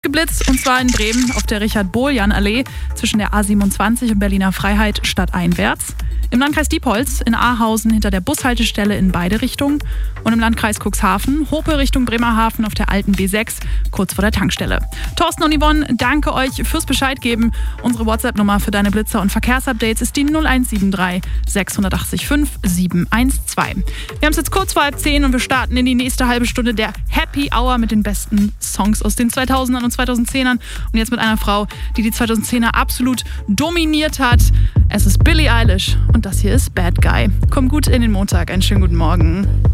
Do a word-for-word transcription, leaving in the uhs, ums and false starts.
Geblitzt, und zwar in Bremen auf der Richard-Bohljan-Allee zwischen der A siebenundzwanzig und Berliner Freiheit stadteinwärts. Im Landkreis Diepholz in Ahausen hinter der Bushaltestelle in beide Richtungen. Und im Landkreis Cuxhaven, Hope Richtung Bremerhaven auf der alten B sechs, kurz vor der Tankstelle. Thorsten und Yvonne, danke euch fürs Bescheid geben. Unsere WhatsApp-Nummer für deine Blitzer und Verkehrsupdates ist die null eins sieben drei sechs acht fünf sieben eins zwei. Wir haben es jetzt kurz vor halb zehn und wir starten in die nächste halbe Stunde der Happy Hour mit den besten Songs aus den zweitausendern und zweitausendzehnern. Und jetzt mit einer Frau, die die zweitausendzehner absolut dominiert hat. Es ist Billie Eilish und das hier ist Bad Guy. Komm gut in den Montag, einen schönen guten Morgen.